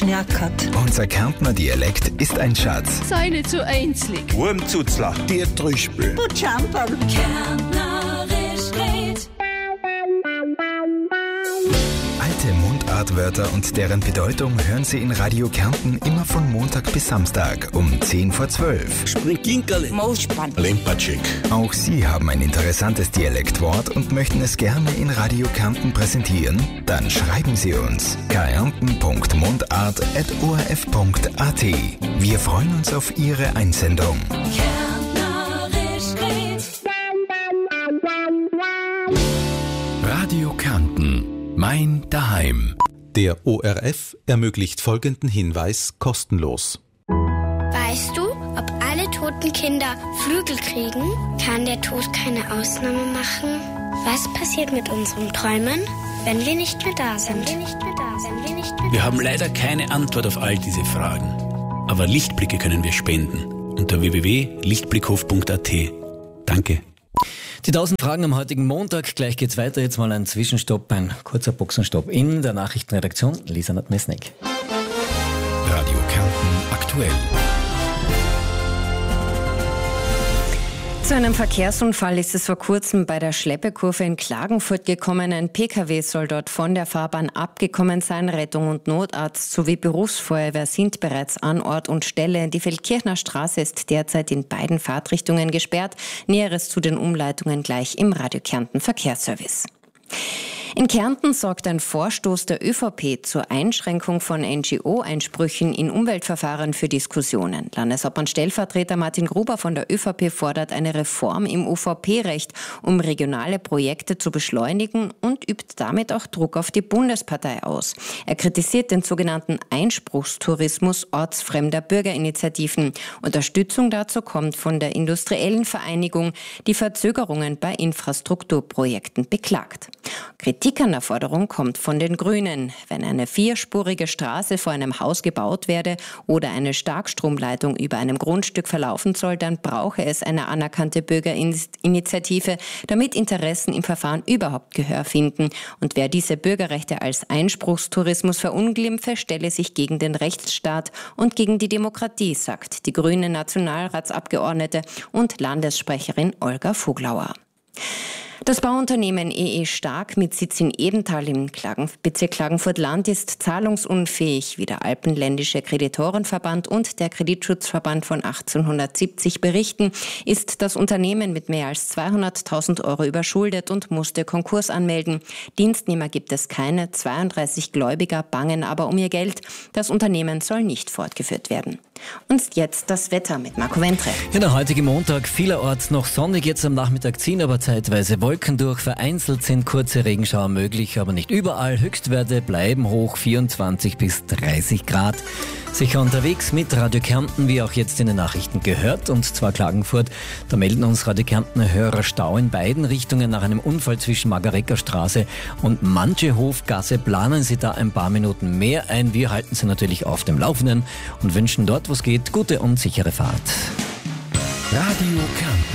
Nerkert. Unser Kärntner Dialekt ist ein Schatz. Sei nicht so einzlig. Wurmzuzler. Der Trüspel. Butschamperl. Kärntnerisch red. Alte Mundartwörter und deren Bedeutung hören Sie in Radio Kärnten immer von Montag bis Samstag um 10:12. Springinkerle. Moospann. Lempatschik. Auch Sie haben ein interessantes Dialektwort und möchten es gerne in Radio Kärnten präsentieren? Dann schreiben Sie uns kärnten.mundart@orf.at. Wir freuen uns auf Ihre Einsendung. Kärntnerisch red. Radio Kärnten. Mein Daheim. Der ORF ermöglicht folgenden Hinweis kostenlos. Weißt du, ob alle toten Kinder Flügel kriegen? Kann der Tod keine Ausnahme machen? Was passiert mit unseren Träumen, wenn wir nicht mehr da sind? Wir haben leider keine Antwort auf all diese Fragen. Aber Lichtblicke können wir spenden. Unter www.lichtblickhof.at. Danke. Die 1000 Fragen am heutigen Montag. Gleich geht's weiter. Jetzt mal ein Zwischenstopp, ein kurzer Boxenstopp in der Nachrichtenredaktion. Lisa Nadmesnik. Radio Kärnten aktuell. Zu einem Verkehrsunfall ist es vor kurzem bei der Schleppekurve in Klagenfurt gekommen. Ein Pkw soll dort von der Fahrbahn abgekommen sein. Rettung und Notarzt sowie Berufsfeuerwehr sind bereits an Ort und Stelle. Die Feldkirchner Straße ist derzeit in beiden Fahrtrichtungen gesperrt. Näheres zu den Umleitungen gleich im Radio Kärnten Verkehrsservice. In Kärnten sorgt ein Vorstoß der ÖVP zur Einschränkung von NGO-Einsprüchen in Umweltverfahren für Diskussionen. Landeshauptmann-Stellvertreter Martin Gruber von der ÖVP fordert eine Reform im UVP-Recht, um regionale Projekte zu beschleunigen und übt damit auch Druck auf die Bundespartei aus. Er kritisiert den sogenannten Einspruchstourismus ortsfremder Bürgerinitiativen. Unterstützung dazu kommt von der Industriellen Vereinigung, die Verzögerungen bei Infrastrukturprojekten beklagt. Kritik an der Forderung kommt von den Grünen. Wenn eine 4-spurige Straße vor einem Haus gebaut werde oder eine Starkstromleitung über einem Grundstück verlaufen soll, dann brauche es eine anerkannte Bürgerinitiative, damit Interessen im Verfahren überhaupt Gehör finden. Und wer diese Bürgerrechte als Einspruchstourismus verunglimpfe, stelle sich gegen den Rechtsstaat und gegen die Demokratie, sagt die grüne Nationalratsabgeordnete und Landessprecherin Olga Voglauer. Das Bauunternehmen EE Stark mit Sitz in Ebenthal im Bezirk Klagenfurt-Land ist zahlungsunfähig, wie der Alpenländische Kreditorenverband und der Kreditschutzverband von 1870 berichten, ist das Unternehmen mit mehr als 200.000 Euro überschuldet und musste Konkurs anmelden. Dienstnehmer gibt es keine, 32 Gläubiger bangen aber um ihr Geld. Das Unternehmen soll nicht fortgeführt werden. Und jetzt das Wetter mit Marco Ventre. Ja, der heutige Montag, vielerorts noch sonnig, jetzt am Nachmittag ziehen aber zeitweise Wolken durch. Vereinzelt sind kurze Regenschauer möglich, aber nicht überall. Höchstwerte bleiben hoch, 24 bis 30 Grad. Sicher unterwegs mit Radio Kärnten, wie auch jetzt in den Nachrichten gehört, und zwar Klagenfurt. Da melden uns Radio Kärntner Hörer Stau in beiden Richtungen nach einem Unfall zwischen Margarecker Straße und Manchehofgasse. Planen Sie da ein paar Minuten mehr ein. Wir halten Sie natürlich auf dem Laufenden und wünschen dort, wo es geht, gute und sichere Fahrt. Radio Kärnten.